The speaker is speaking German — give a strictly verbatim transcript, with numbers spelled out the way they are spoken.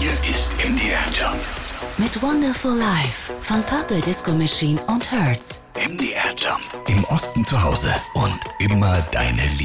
Hier ist M D R Jump. Mit Wonderful Life von Purple Disco Machine und Hertz. M D R Jump. Im Osten zu Hause und immer deine Liebe.